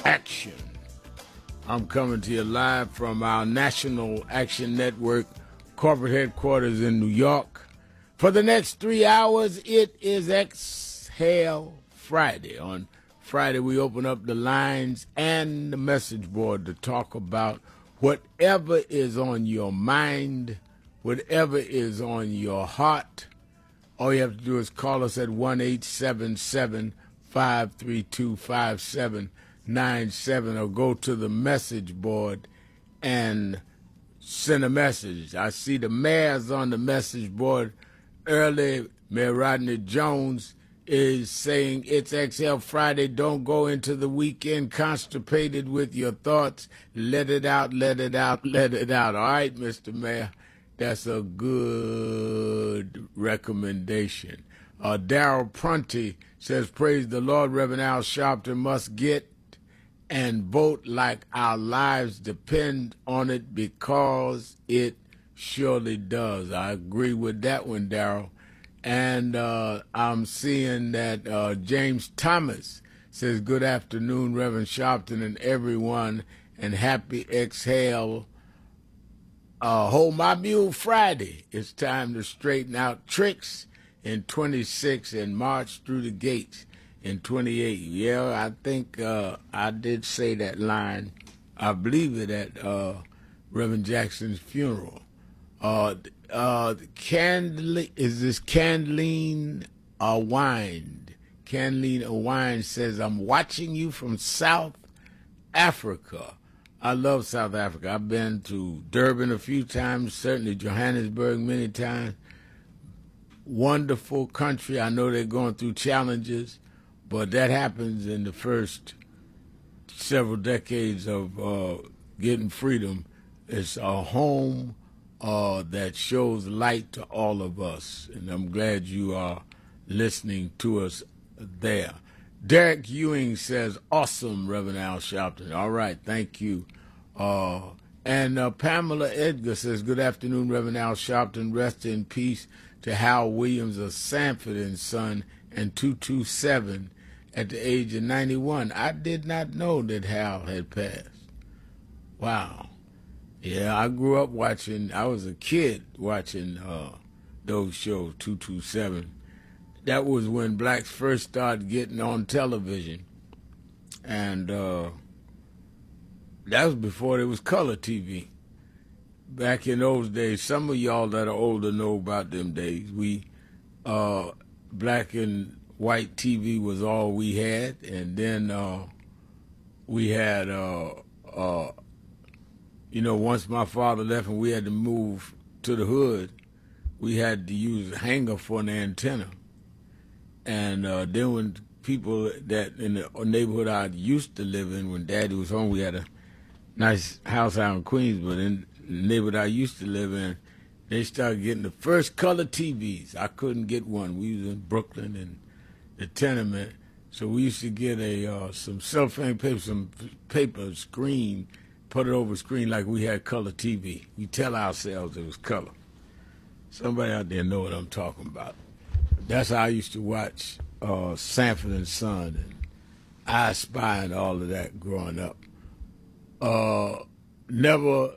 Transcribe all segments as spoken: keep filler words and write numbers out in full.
action. I'm coming to you live from our National Action Network corporate headquarters in New York. For the next three hours, it is Exhale Friday. On Friday, we open up the lines and the message board to talk about whatever is on your mind, whatever is on your heart. All you have to do is call us at one eight seven seven, five three two, five seven nine seven or go to the message board and send a message. I see the mayor's on the message board early. Mayor Rodney Jones is saying it's Exhale Friday. Don't go into the weekend constipated with your thoughts. Let it out, let it out, let it out. All right, Mister Mayor. That's a good recommendation. Uh, Darrell Prunty says, praise the Lord, Reverend Al Sharpton must get and vote like our lives depend on it because it surely does. I agree with that one, Darrell. And uh, I'm seeing that uh, James Thomas says, good afternoon, Reverend Sharpton and everyone, and happy Exhale Uh, Hold My Mule Friday. It's time to straighten out tricks in twenty-six and march through the gates in twenty-eight. Yeah, I think uh, I did say that line. I believe it at uh, Reverend Jackson's funeral. Uh, uh, Candle, is this Candeline Awine? Candeline Awine says, I'm watching you from South Africa. I love South Africa. I've been to Durban a few times, certainly Johannesburg many times. Wonderful country. I know they're going through challenges, but that happens in the first several decades of uh, getting freedom. It's a home uh, that shows light to all of us, and I'm glad you are listening to us there. Derek Ewing says, awesome, Reverend Al Sharpton. All right, thank you. Uh, and uh, Pamela Edgar says, good afternoon, Reverend Al Sharpton. Rest in peace to Hal Williams of Sanford and Son and two two seven at the age of ninety-one. I did not know that Hal had passed. Wow. Yeah, I grew up watching, I was a kid watching uh, those shows, two two seven. That was when blacks first started getting on television. And uh, that was before there was color T V. Back in those days, some of y'all that are older know about them days. We, uh, black and white T V was all we had. And then uh, we had, uh, uh, you know, once my father left and we had to move to the hood, we had to use a hanger for an antenna. And uh, then when people that in the neighborhood I used to live in, when Daddy was home, we had a nice house out in Queens, but in the neighborhood I used to live in, they started getting the first color T Vs. I couldn't get one. We was in Brooklyn and the tenement, so we used to get a uh, some cellophane paper, some paper screen, put it over screen like we had color T V. We tell ourselves it was color. Somebody out there know what I'm talking about. That's how I used to watch uh, Sanford and Son and I Spy and all of that growing up. Uh, never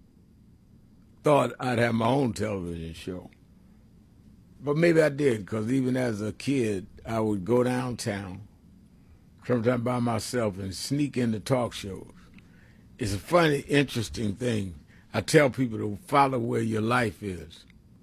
thought I'd have my own television show. But maybe I did, because even as a kid, I would go downtown, sometimes by myself, and sneak into talk shows. It's a funny, interesting thing. I tell people to follow where your life is.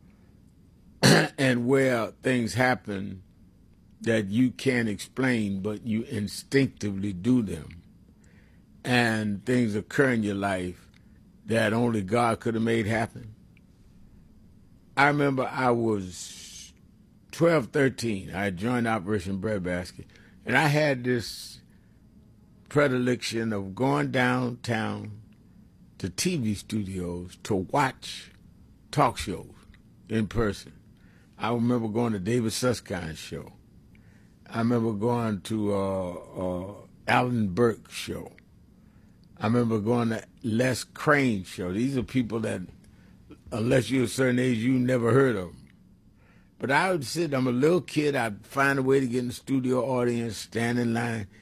And where things happen that you can't explain, but you instinctively do them. And things occur in your life that only God could have made happen. I remember I was twelve, thirteen. I joined Operation Breadbasket. And I had this predilection of going downtown to T V studios to watch talk shows in person. I remember going to David Susskind's show. I remember going to uh, uh, Alan Burke's show. I remember going to Les Crane's show. These are people that, unless you're a certain age, you never heard of them. But I would sit, I'm a little kid, I'd find a way to get in the studio audience, stand in line,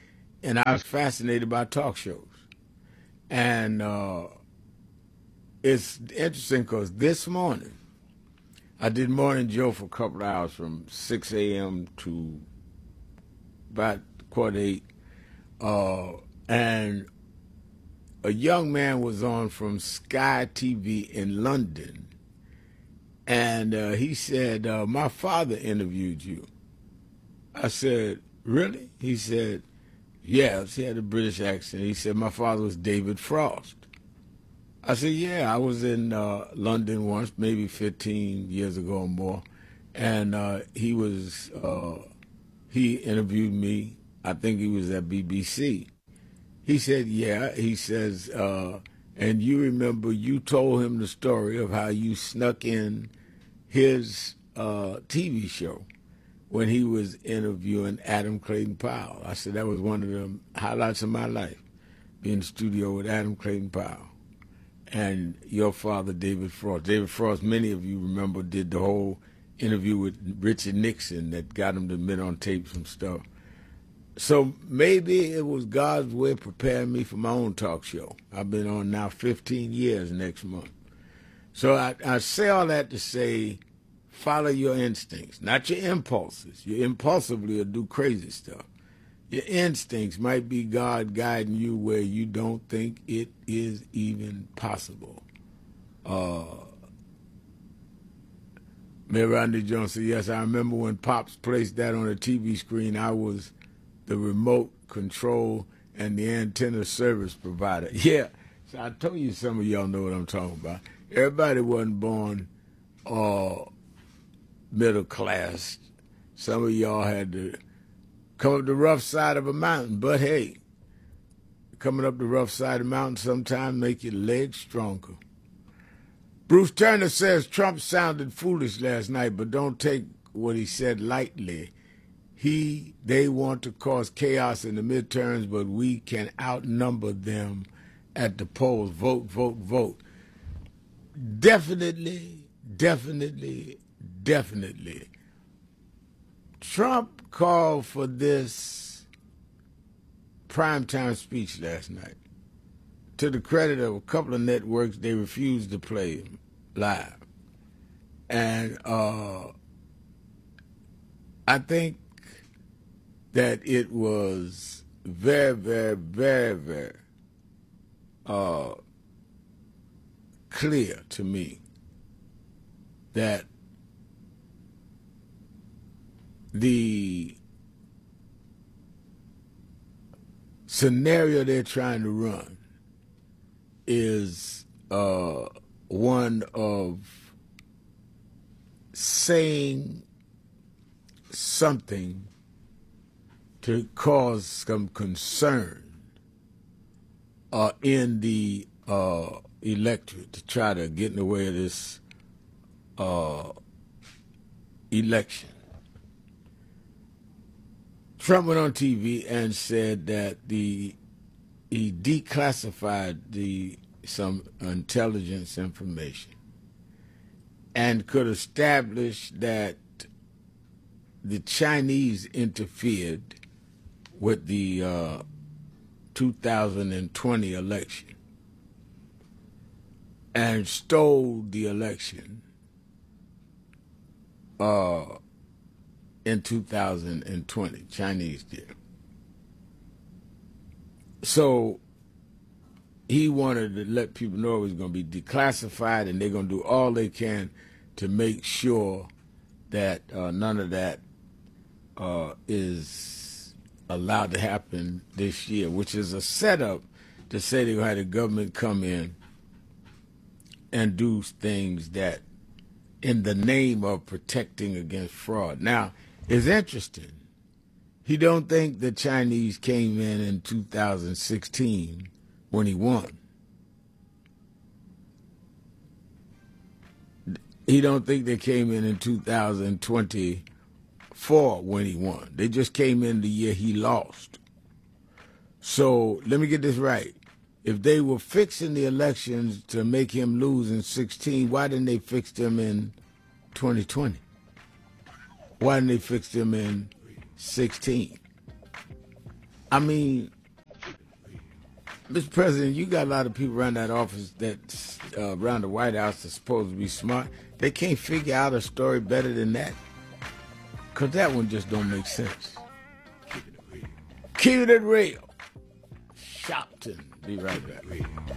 and I was fascinated by talk shows. And uh, it's interesting because this morning, I did Morning Joe for a couple of hours from six a m to about quarter to eight. Uh, and a young man was on from Sky T V in London. And uh, he said, uh, my father interviewed you. I said, really? He said, yes. He had a British accent. He said, my father was David Frost. I said, yeah, I was in uh, London once, maybe fifteen years ago or more. And uh, he was, uh, he interviewed me. I think he was at B B C. He said, yeah. He says, uh, and you remember you told him the story of how you snuck in his uh, T V show when he was interviewing Adam Clayton Powell. I said, that was one of the highlights of my life, being in the studio with Adam Clayton Powell. And your father, David Frost. David Frost, many of you remember, did the whole interview with Richard Nixon that got him to admit on tape some stuff. So maybe it was God's way of preparing me for my own talk show. I've been on now fifteen years next month. So I, I say all that to say, follow your instincts, not your impulses. You impulsively will do crazy stuff. Your instincts might be God guiding you where you don't think it is even possible. Uh, Mayor Rodney Jones said, yes, I remember when Pops placed that on a T V screen, I was the remote control and the antenna service provider. Yeah, so I told you some of y'all know what I'm talking about. Everybody wasn't born uh, middle class. Some of y'all had to come up the rough side of a mountain. But hey, coming up the rough side of the mountain sometimes make your legs stronger. Bruce Turner says Trump sounded foolish last night, but don't take what he said lightly. He, they want to cause chaos in the midterms, but we can outnumber them at the polls. Vote, vote, vote. Definitely, definitely, definitely. Trump called for this primetime speech last night. To the credit of a couple of networks, they refused to play him live. And uh, I think that it was very, very, very, very uh, clear to me that the scenario they're trying to run is uh, one of saying something to cause some concern uh, in the uh, electorate, to try to get in the way of this uh, election. Trump went on T V and said that the he declassified the some intelligence information and could establish that the Chinese interfered with the uh, two thousand twenty election and stole the election uh, in two thousand twenty. Chinese did. So he wanted to let people know it was going to be declassified, and they're going to do all they can to make sure that uh, none of that uh, is allowed to happen this year, which is a setup to say they're going to have the government come in and do things that in the name of protecting against fraud. Now, it's interesting. He don't think the Chinese came in in two thousand sixteen when he won. He don't think they came in in two thousand twenty-four when he won. They just came in the year he lost. So let me get this right. If they were fixing the elections to make him lose in sixteen, why didn't they fix them in twenty twenty? Why didn't they fix them in sixteen? I mean, Mister President, you got a lot of people around that office that uh, around the White House that's supposed to be smart. They can't figure out a story better than that. Because that one just don't make sense. Keep it real. Keep it real. Shopton. Be right back.